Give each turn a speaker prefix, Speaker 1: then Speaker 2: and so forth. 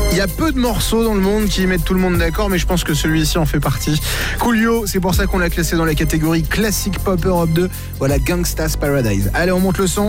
Speaker 1: Il y a peu de morceaux dans le monde qui mettent tout le monde d'accord, mais je pense que celui-ci en fait partie. Coolio, c'est pour ça qu'on l'a classé dans la catégorie classique pop Europe 2. Voilà, Gangsta's Paradise. Allez, on monte le son.